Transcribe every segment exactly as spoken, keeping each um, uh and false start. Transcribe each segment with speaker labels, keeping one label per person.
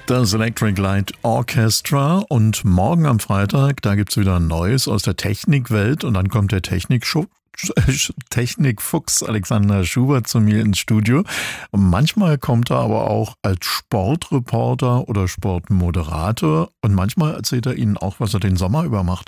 Speaker 1: Das Electric Light Orchestra und morgen am Freitag, da gibt's wieder Neues aus der Technikwelt und dann kommt der Technikschuh. Technikfuchs Alexander Schubert zu mir ins Studio. Und manchmal kommt er aber auch als Sportreporter oder Sportmoderator und manchmal erzählt er Ihnen auch, was er den Sommer über macht.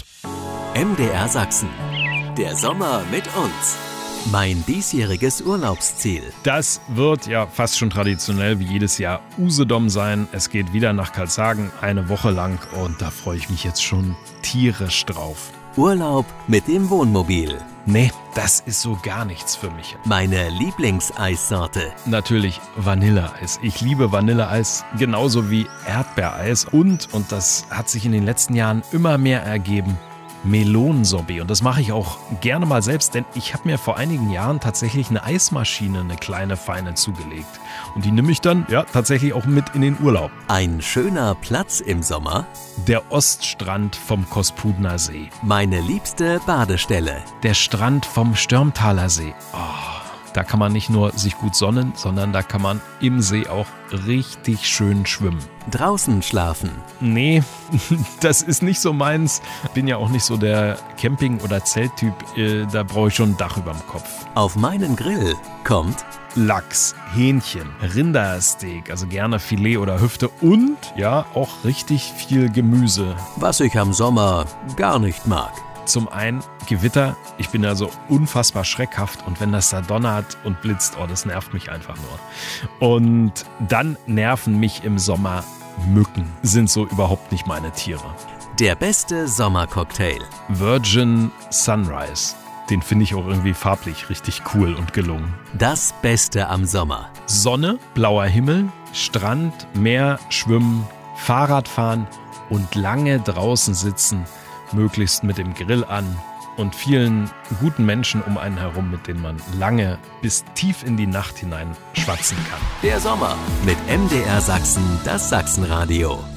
Speaker 2: M D R Sachsen. Der Sommer mit uns. Mein diesjähriges Urlaubsziel.
Speaker 3: Das wird ja fast schon traditionell wie jedes Jahr Usedom sein. Es geht wieder nach Karlshagen eine Woche lang und da freue ich mich jetzt schon tierisch drauf.
Speaker 2: Urlaub mit dem Wohnmobil.
Speaker 3: Nee, das ist so gar nichts für mich.
Speaker 2: Meine Lieblingseissorte.
Speaker 3: Natürlich Vanilleeis. Ich liebe Vanilleeis genauso wie Erdbeereis und, und das hat sich in den letzten Jahren immer mehr ergeben, Melonensorbet. Und das mache ich auch gerne mal selbst, denn ich habe mir vor einigen Jahren tatsächlich eine Eismaschine, eine kleine, feine zugelegt. Und die nehme ich dann ja tatsächlich auch mit in den Urlaub.
Speaker 2: Ein schöner Platz im Sommer?
Speaker 3: Der Oststrand vom Kospudner See.
Speaker 2: Meine liebste Badestelle?
Speaker 3: Der Strand vom Stürmtaler See. Oh. Da kann man nicht nur sich gut sonnen, sondern da kann man im See auch richtig schön schwimmen.
Speaker 2: Draußen schlafen?
Speaker 3: Nee, das ist nicht so meins. Bin ja auch nicht so der Camping- oder Zelttyp. Da brauche ich schon ein Dach überm Kopf.
Speaker 2: Auf meinen Grill kommt
Speaker 3: Lachs, Hähnchen, Rindersteak, also gerne Filet oder Hüfte und ja, auch richtig viel Gemüse.
Speaker 2: Was ich am Sommer gar nicht mag.
Speaker 3: Zum einen Gewitter, ich bin ja so unfassbar schreckhaft und wenn das da donnert und blitzt, oh, das nervt mich einfach nur. Und dann nerven mich im Sommer Mücken, sind so überhaupt nicht meine Tiere.
Speaker 2: Der beste Sommercocktail.
Speaker 3: Virgin Sunrise, den finde ich auch irgendwie farblich richtig cool und gelungen.
Speaker 2: Das Beste am Sommer.
Speaker 3: Sonne, blauer Himmel, Strand, Meer, Schwimmen, Fahrradfahren und lange draußen sitzen. Möglichst mit dem Grill an und vielen guten Menschen um einen herum, mit denen man lange bis tief in die Nacht hinein schwatzen kann.
Speaker 2: Der Sommer mit M D R Sachsen, das Sachsenradio.